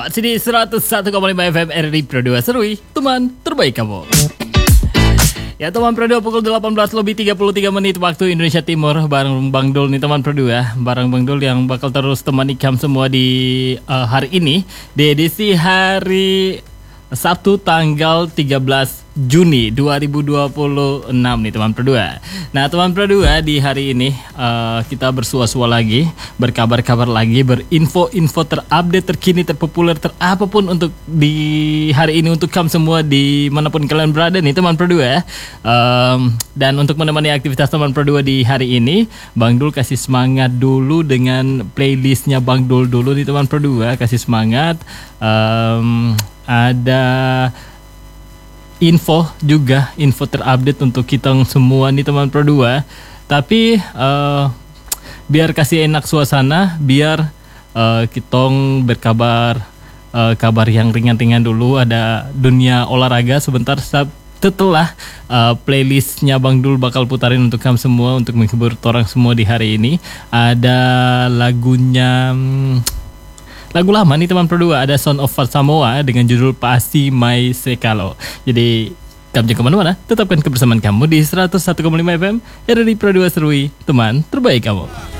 Masih di 101,5 FM RRI Pro 2 Serui, teman terbaik kamu. Ya teman Pro 2, pukul 18:33 waktu Indonesia Timur. Bareng Bang Dul nih teman Pro 2 ya. Bareng Bang Dul yang bakal terus temani kamu semua di hari ini, di edisi hari Sabtu tanggal 13 Juni 2026 nih teman Pro 2. Nah teman Pro 2, di hari ini kita bersua-sua lagi, berkabar-kabar lagi, berinfo-info terupdate, terkini, terpopuler, terapapun untuk di hari ini untuk kamu semua dimanapun kalian berada nih teman Pro 2 ya. Dan untuk menemani aktivitas teman Pro 2 di hari ini, Bang Dul kasih semangat dulu dengan playlistnya Bang Dul dulu nih teman Pro 2. Kasih semangat. Ada info juga, info terupdate untuk kita semua nih teman Pro 2. Tapi biar kasih enak suasana, biar kita berkabar kabar yang ringan-ringan dulu. Ada dunia olahraga sebentar setelah playlistnya Bang Dul bakal putarin untuk kamu semua, untuk menghibur orang semua di hari ini. Ada lagunya lagu lama nih teman Pro 2, ada Son of Samoa dengan judul Pasti Mai Sekalo. Jadi kamu jangan kemana-mana, tetapkan kebersamaan kamu di 101,5 FM RRI Pro 2 Serui, teman terbaik kamu.